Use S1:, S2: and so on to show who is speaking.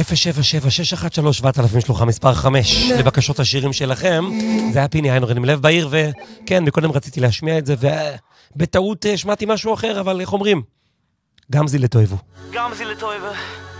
S1: 077-613-7000 שלוחה מספר 5 לבקשות השירים שלכם. זה היה פיני איינורן עם לב בעיר, וכן, מקודם רציתי להשמיע את זה, ובטעות שמעתי משהו אחר, אבל איך אומרים? גם זי לטויבו.
S2: גם זי לטויבו.